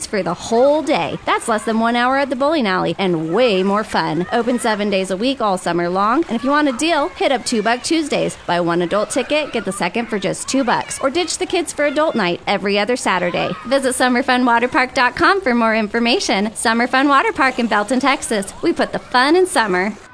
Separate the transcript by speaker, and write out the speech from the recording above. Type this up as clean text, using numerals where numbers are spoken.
Speaker 1: for the whole day. That's less than 1 hour at the bowling alley and way more fun. Open 7 days a week all summer long. And if you want a deal, hit up $2 Tuesdays. Buy one adult ticket, get the second for just $2. Or ditch the kids for adult night every other Saturday. Visit SummerFunWaterPark.com for more information. Summer Fun Water Park in Belton, Texas. We put the fun in summer.